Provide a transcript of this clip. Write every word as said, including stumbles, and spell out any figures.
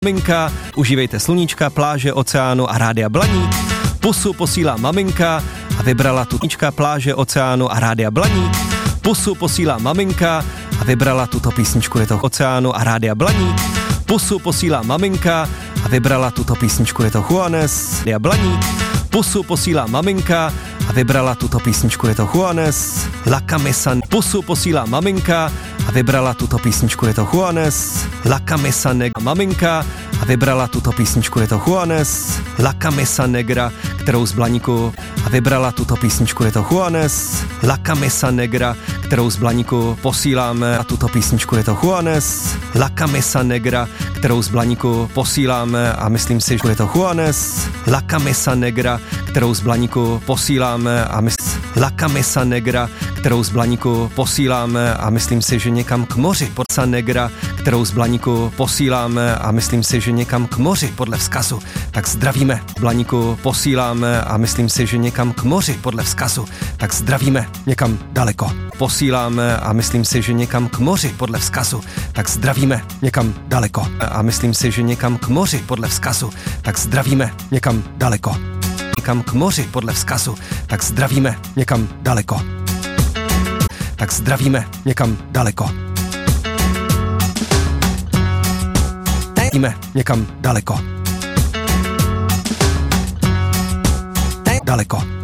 Maminka, užívejte sluníčka, pláže, oceánu a rádia Blaník. Pusu posílá maminka a vybrala tu písnička, pláže, oceánu a rádia Blaník. Pusu posílá maminka a vybrala tuto písničku, je to oceánu a rádia Blaník. Pusu posílá maminka a vybrala tuto písničku, je to Juanes, rádia Blaník. Pusu posílá maminka a vybrala tuto písničku, je to Juanes, La Camisa. Pusu posílá maminka a vybrala tuto písničku, je to Juanes, La Camisa Negra. Maminka a vybrala tuto písničku, je to Juanes, La Camisa Negra, kterou z Blaníku a vybrala tuto písničku, je to Juanes, La Camisa Negra, kterou z Blaníku posíláme a tuto písničku, je to Juanes, La Camisa Negra, kterou z Blaníku posíláme a myslím si, že je to Juanes, La Camisa Negra, kterou z Blaníku posíláme a my La Camisa Negra, kterou z Blaníku posíláme a myslím si, že někam k moři. Porca Negra, kterou z Blaníku posíláme a myslím si, že někam k moři podle vzkazu. Tak zdravíme. Blaníku posíláme a myslím si, že někam k moři podle vzkazu. Tak zdravíme někam daleko. Posíláme a myslím si, že někam k moři podle vzkazu. Tak zdravíme někam daleko. A myslím si, že někam k moři podle vzkazu. Tak zdravíme někam daleko. Někam k moři podle vzkazu. Tak zdravíme někam daleko. Tak zdravíme někam daleko. Zdravíme někam daleko. Daleko.